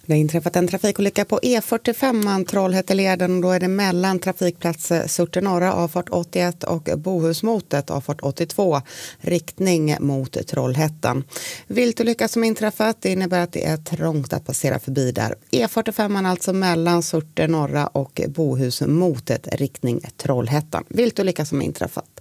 Det har inträffat en trafikolycka på E45 Trollhätteleden och då är det mellan trafikplats Surte norra avfart 81 och Bohusmotet avfart 82 riktning mot Trollhättan. Viltolycka som inträffat det innebär att det är trångt att passera förbi där. E45 alltså mellan Surte norra och Bohusmotet riktning Trollhättan. Viltolycka som inträffat.